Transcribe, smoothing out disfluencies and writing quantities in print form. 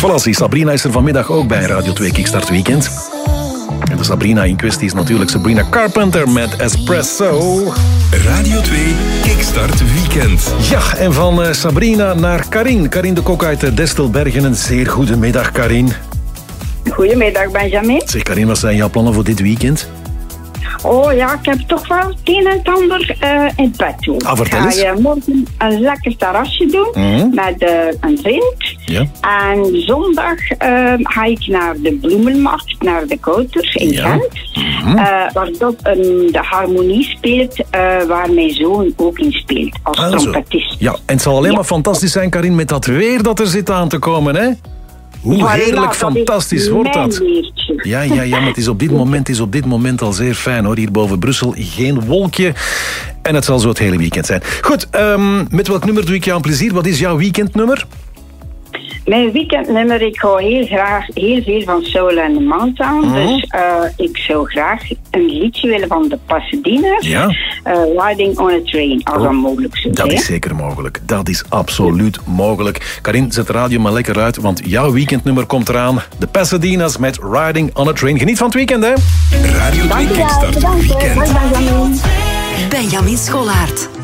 Voilà, Sabrina is er vanmiddag ook bij Radio 2 Kickstart Weekend. En de Sabrina in kwestie is natuurlijk Sabrina Carpenter met Espresso. Radio 2 Kickstart Weekend. Ja, en van Sabrina naar Karin. Karin de Kok uit Destelbergen. Een zeer goede middag, Karin. Goedemiddag, Benjamin. Zeg, Karin, wat zijn jouw plannen voor dit weekend? Oh ja, ik heb toch wel het een en het ander in petto. Vertel eens. Ik ga morgen een lekker terrasje doen met een vriend. Ja. En zondag ga ik naar de bloemenmarkt, naar de Kouters in Gent. Waar de harmonie speelt, waar mijn zoon ook in speelt, als trompetist. Ja, en het zal alleen maar fantastisch zijn, Karin, met dat weer dat er zit aan te komen, hè? Hoe heerlijk fantastisch wordt dat. Ja, maar het is op dit moment al zeer fijn, hoor. Hier boven Brussel geen wolkje. En het zal zo het hele weekend zijn. Goed, met welk nummer doe ik jou een plezier? Wat is jouw weekendnummer? Mijn weekendnummer, ik hou heel veel van Soul and the Mountain. Dus ik zou graag een liedje willen van de Pasadena's. Ja. Riding on a Train, als dat mogelijk zou zijn. Dat is zeker mogelijk. Dat is absoluut mogelijk. Karin, zet de radio maar lekker uit, want jouw weekendnummer komt eraan. De Pasadena's met Riding on a Train. Geniet van het weekend, hè? Radio 2 Kickstart Weekend. Benjamin Scholaert.